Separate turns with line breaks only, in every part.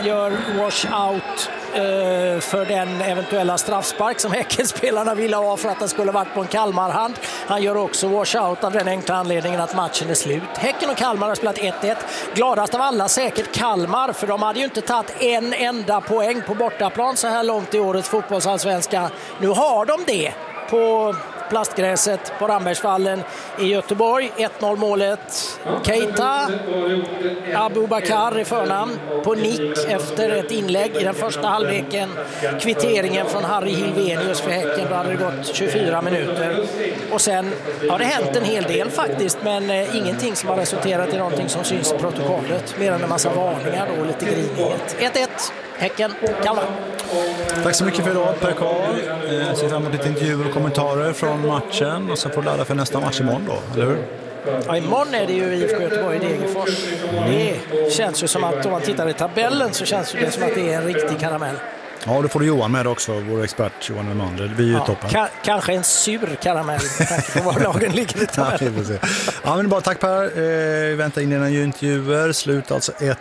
gör wash-out för den eventuella straffspark som Häckenspelarna ville ha för att den skulle varit på en Kalmarhand. Han gör också wash-out av den enkla anledningen att matchen är slut. Häcken och Kalmar har spelat 1-1. Gladast av alla säkert Kalmar, för de hade ju inte tagit en enda poäng på bortaplan så här långt i årets fotbollsallsvenska. Nu har de det på plastgräset på Rambergsvallen i Göteborg. 1-0 målet. Keita Abubakar i förnamn på nick efter ett inlägg i den första halvleken. Kvitteringen från Harry Hilvenius för Häcken. Då hade det gått 24 minuter. Och sen har det hänt en hel del faktiskt, men ingenting som har resulterat i någonting som syns i protokollet. Mer än en massa varningar och lite grinighet. 1-1. Häcken, Kalmar.
Tack så mycket för idag, Per Karl. Jag ser fram emot lite intervjuer och kommentarer från matchen och så får du ladda för nästa match imorgon då, eller hur?
Ja, imorgon är det ju IFK Göteborg i Degerfors. Det känns ju som att om man tittar i tabellen så känns det som att det är en riktig karamell.
Ja, då får du Johan med också, vår expert Johan Wemander. Det blir ju toppen.
Kanske en sur karamell, tack för var lagen ligger i tabellen.
Ja, men bara tack Per. Vi väntar in dina intervjuer. Slut alltså 1-1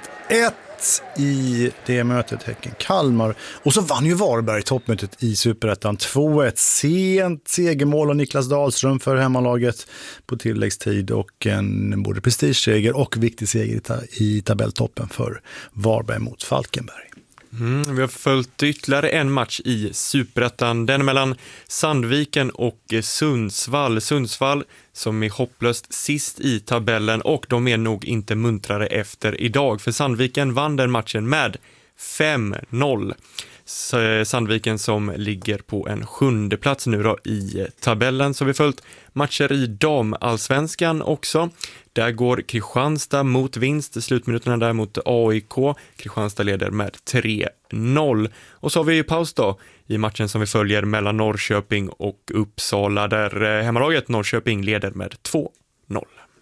i det mötet Häcken-Kalmar. Och så vann ju Varberg toppmötet i Superettan 2-1. Sent segermål av Niklas Dahlström för hemmalaget på tilläggstid och en både prestigeseger och viktig seger i tabelltoppen för Varberg mot Falkenberg.
Vi har följt ytterligare en match i Superettan. Den mellan Sandviken och Sundsvall. Sundsvall som är hopplöst sist i tabellen och de är nog inte muntrare efter idag. För Sandviken vann den matchen med 5-0. Sandviken som ligger på en 7:e plats nu då i tabellen. Så vi har följt matcher i damallsvenskan också. Där går Kristianstad mot vinst. I slutminuterna där mot AIK. Kristianstad leder med 3-0. Och så har vi ju paus då i matchen som vi följer mellan Norrköping och Uppsala. Där hemmalaget Norrköping leder med 2-0.